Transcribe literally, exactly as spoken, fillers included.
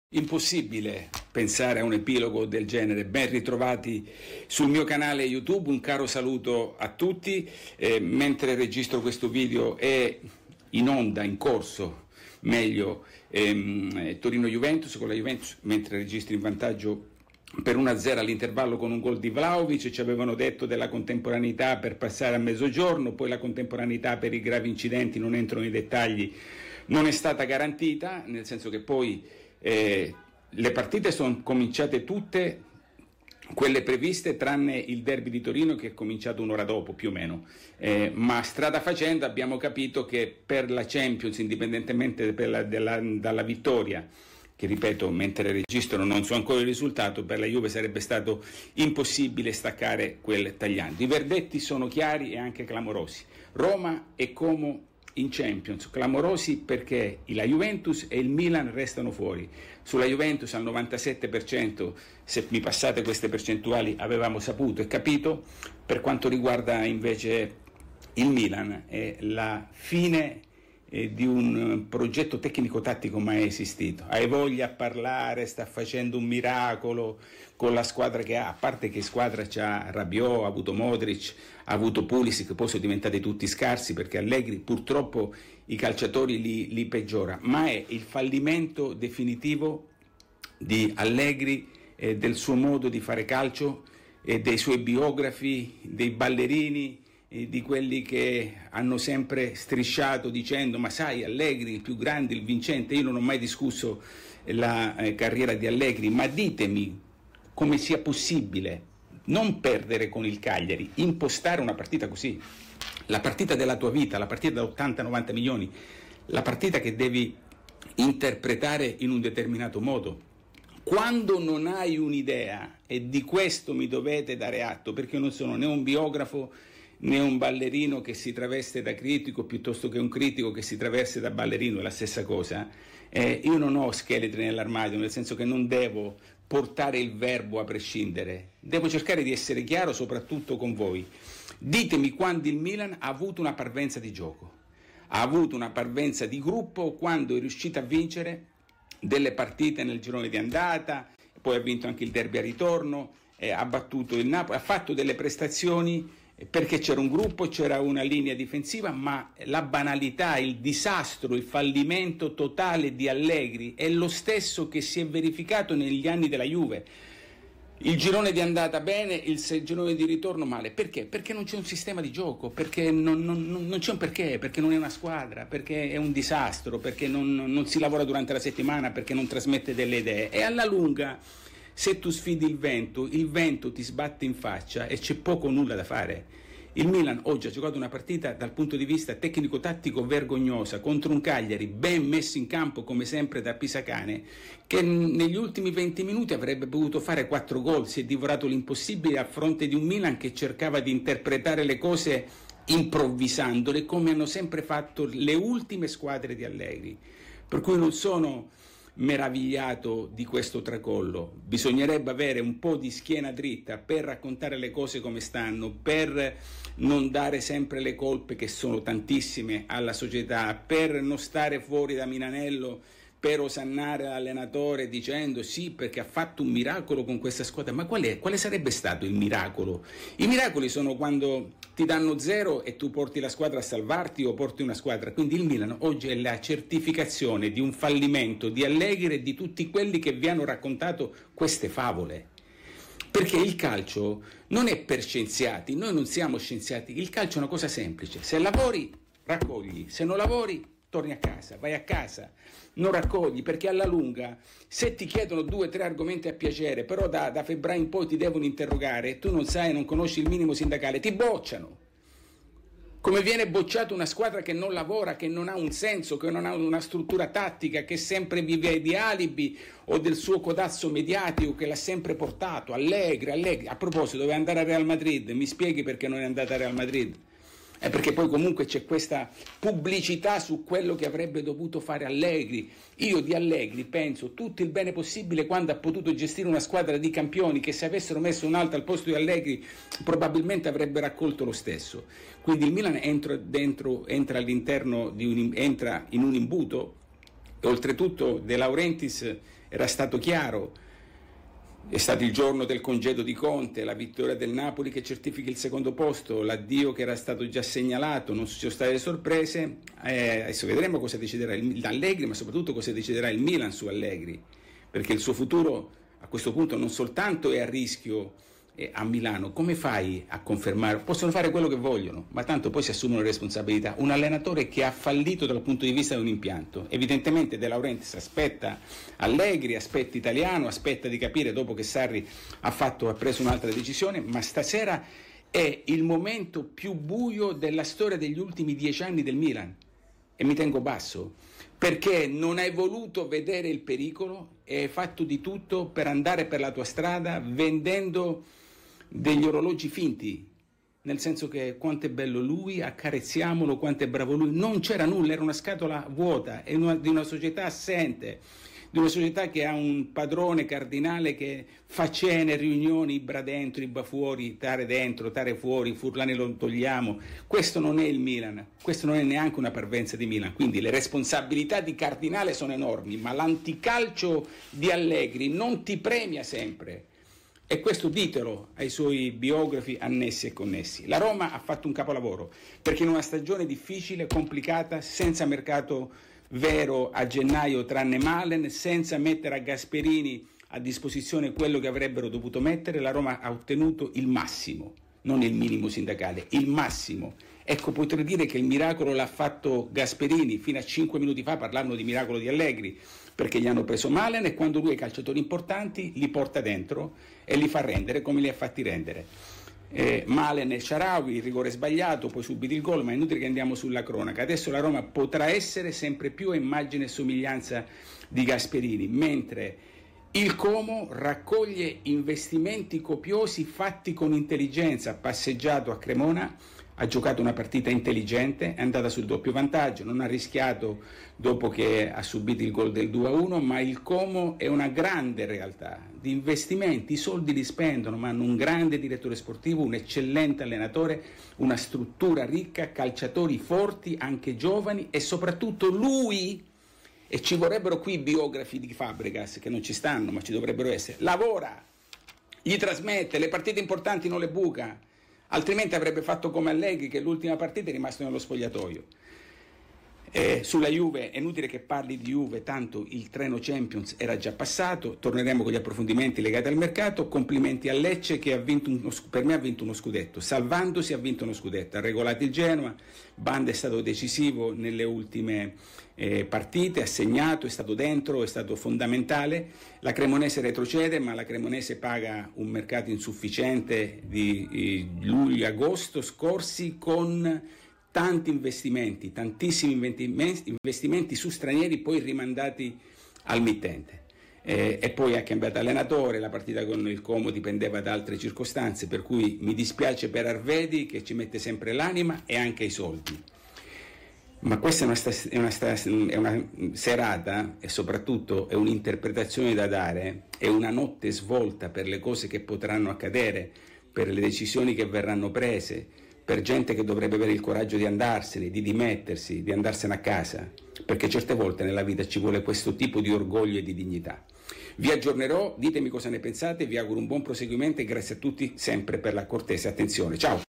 Impossibile pensare a un epilogo del genere. Ben ritrovati sul mio canale YouTube, un caro saluto a tutti. Eh, mentre registro questo video è in onda, in corso, meglio, ehm, Torino-Juventus, con la Juventus mentre registro in vantaggio per uno a zero all'intervallo con un gol di Vlahovic. Ci avevano detto della contemporaneità per passare a mezzogiorno, poi la contemporaneità per i gravi incidenti, non entro nei dettagli, non è stata garantita, nel senso che poi Eh, le partite sono cominciate tutte quelle previste tranne il derby di Torino che è cominciato un'ora dopo più o meno, eh, ma strada facendo abbiamo capito che per la Champions, indipendentemente per la, della, dalla vittoria, che ripeto mentre registro non so ancora il risultato, per la Juve sarebbe stato impossibile staccare quel tagliando. I verdetti sono chiari e anche clamorosi. Roma e Como in Champions, clamorosi perché la Juventus e il Milan restano fuori. Sulla Juventus al novantasette per cento, se mi passate queste percentuali, avevamo saputo e capito. Per quanto riguarda invece il Milan, è la fine eh, di un progetto tecnico-tattico mai esistito. Hai voglia a parlare, sta facendo un miracolo con la squadra che ha, a parte che squadra c'ha Rabiot, ha avuto Modric, ha avuto Pulisic, poi sono diventati tutti scarsi perché Allegri purtroppo i calciatori li, li peggiora, ma è il fallimento definitivo di Allegri, eh, del suo modo di fare calcio, eh, dei suoi biografi, dei ballerini, eh, di quelli che hanno sempre strisciato dicendo ma sai Allegri il più grande, il vincente. Io non ho mai discusso la eh, carriera di Allegri, ma ditemi come sia possibile non perdere con il Cagliari, impostare una partita così, la partita della tua vita, la partita da ottanta novanta milioni, la partita che devi interpretare in un determinato modo. Quando non hai un'idea, e di questo mi dovete dare atto, perché io non sono né un biografo né un ballerino che si traveste da critico piuttosto che un critico che si traveste da ballerino, è la stessa cosa, eh, io non ho scheletri nell'armadio, nel senso che non devo portare il verbo a prescindere, devo cercare di essere chiaro soprattutto con voi. Ditemi quando il Milan ha avuto una parvenza di gioco, ha avuto una parvenza di gruppo quando è riuscito a vincere delle partite nel girone di andata, poi ha vinto anche il derby a ritorno, eh, ha battuto il Napoli, ha fatto delle prestazioni perché c'era un gruppo, c'era una linea difensiva, ma la banalità, il disastro, il fallimento totale di Allegri è lo stesso che si è verificato negli anni della Juve. Il girone di andata bene, il girone di ritorno male. Perché? Perché non c'è un sistema di gioco, perché non, non, non c'è un perché, perché non è una squadra, perché è un disastro, perché non, non si lavora durante la settimana, perché non trasmette delle idee. E alla lunga, se tu sfidi il vento, il vento ti sbatte in faccia e c'è poco o nulla da fare. Il Milan oggi ha giocato una partita dal punto di vista tecnico-tattico vergognosa contro un Cagliari ben messo in campo come sempre da Pisacane, che negli ultimi venti minuti avrebbe potuto fare quattro gol. Si è divorato l'impossibile a fronte di un Milan che cercava di interpretare le cose improvvisandole come hanno sempre fatto le ultime squadre di Allegri. Per cui non sono meravigliato di questo tracollo. Bisognerebbe avere un po' di schiena dritta per raccontare le cose come stanno, per non dare sempre le colpe, che sono tantissime, alla società, per non stare fuori da Milanello per osannare l'allenatore dicendo sì perché ha fatto un miracolo con questa squadra. Ma qual è? Quale sarebbe stato il miracolo? I miracoli sono quando ti danno zero e tu porti la squadra a salvarti o porti una squadra. Quindi il Milan oggi è la certificazione di un fallimento di Allegri e di tutti quelli che vi hanno raccontato queste favole. Perché il calcio non è per scienziati, noi non siamo scienziati, il calcio è una cosa semplice: se lavori raccogli, se non lavori torni a casa, vai a casa, non raccogli, perché alla lunga se ti chiedono due o tre argomenti a piacere, però da, da febbraio in poi ti devono interrogare e tu non sai, non conosci il minimo sindacale, ti bocciano. Come viene bocciata una squadra che non lavora, che non ha un senso, che non ha una struttura tattica, che sempre vive di alibi o del suo codazzo mediatico che l'ha sempre portato. Allegri, Allegri. A proposito, doveva andare a Real Madrid, mi spieghi perché non è andata a Real Madrid? È perché poi comunque c'è questa pubblicità su quello che avrebbe dovuto fare Allegri. Io di Allegri penso tutto il bene possibile quando ha potuto gestire una squadra di campioni che se avessero messo un altro al posto di Allegri probabilmente avrebbe raccolto lo stesso. Quindi il Milan entra, dentro, entra all'interno di un, entra in un imbuto E oltretutto De Laurentiis era stato chiaro. È stato il giorno del congedo di Conte, la vittoria del Napoli che certifica il secondo posto, l'addio che era stato già segnalato, non ci sono state sorprese. Eh, adesso vedremo cosa deciderà il, Allegri, ma soprattutto cosa deciderà il Milan su Allegri, perché il suo futuro a questo punto non soltanto è a rischio eh, a Milano. Come fai a confermare? Possono fare quello che vogliono, ma tanto poi si assumono responsabilità. Un allenatore che ha fallito dal punto di vista di un impianto, evidentemente De Laurentiis aspetta Allegri, aspetta Italiano, aspetta di capire dopo che Sarri ha, fatto, ha preso un'altra decisione, ma stasera è il momento più buio della storia degli ultimi dieci anni del Milan, e mi tengo basso, perché non hai voluto vedere il pericolo e hai fatto di tutto per andare per la tua strada vendendo degli orologi finti, nel senso che quanto è bello lui, accarezziamolo, quanto è bravo lui. Non c'era nulla, era una scatola vuota, è una, di una società assente, di una società che ha un padrone cardinale che fa cene, riunioni, ibra dentro, ibra fuori, tare dentro, tare fuori, Furlani lo togliamo. Questo non è il Milan, questo non è neanche una parvenza di Milan, quindi le responsabilità di Cardinale sono enormi, ma l'anticalcio di Allegri non ti premia sempre. E questo ditelo ai suoi biografi annessi e connessi. La Roma ha fatto un capolavoro, perché in una stagione difficile, complicata, senza mercato vero a gennaio tranne Malen, senza mettere a Gasperini a disposizione quello che avrebbero dovuto mettere, la Roma ha ottenuto il massimo, non il minimo sindacale, il massimo. Ecco, potrei dire che il miracolo l'ha fatto Gasperini. Fino a cinque minuti fa parlavano di miracolo di Allegri, perché gli hanno preso Malen e quando lui ha i calciatori importanti li porta dentro e li fa rendere come li ha fatti rendere. Eh, Malen e Shaarawy, il rigore sbagliato, poi subito il gol, ma è inutile che andiamo sulla cronaca. Adesso la Roma potrà essere sempre più a immagine e somiglianza di Gasperini, mentre il Como raccoglie investimenti copiosi fatti con intelligenza, ha passeggiato a Cremona, ha giocato una partita intelligente, è andata sul doppio vantaggio, non ha rischiato dopo che ha subito il gol del due a uno, ma il Como è una grande realtà di investimenti, i soldi li spendono, ma hanno un grande direttore sportivo, un eccellente allenatore, una struttura ricca, calciatori forti, anche giovani, e soprattutto lui, e ci vorrebbero qui biografi di Fabregas, che non ci stanno, ma ci dovrebbero essere, lavora, gli trasmette, le partite importanti non le buca. Altrimenti avrebbe fatto come Allegri, che l'ultima partita è rimasto nello spogliatoio. Eh, sulla Juve è inutile che parli di Juve, tanto il treno Champions era già passato, torneremo con gli approfondimenti legati al mercato. Complimenti a Lecce che ha vinto uno, per me ha vinto uno scudetto, salvandosi ha vinto uno scudetto, ha regolato il Genoa, Banda è stato decisivo nelle ultime eh, partite, ha segnato, è stato dentro, è stato fondamentale. La Cremonese retrocede, ma la Cremonese paga un mercato insufficiente di eh, luglio-agosto scorsi, con tanti investimenti, tantissimi investimenti su stranieri poi rimandati al mittente. Eh, e poi ha cambiato allenatore, la partita con il Como dipendeva da altre circostanze, per cui mi dispiace per Arvedi che ci mette sempre l'anima e anche i soldi. Ma questa è una, sta- è una, sta- è una serata e soprattutto è un'interpretazione da dare, è una notte svolta per le cose che potranno accadere, per le decisioni che verranno prese, per gente che dovrebbe avere il coraggio di andarsene, di dimettersi, di andarsene a casa, perché certe volte nella vita ci vuole questo tipo di orgoglio e di dignità. Vi aggiornerò, ditemi cosa ne pensate, vi auguro un buon proseguimento e grazie a tutti sempre per la cortese attenzione. Ciao!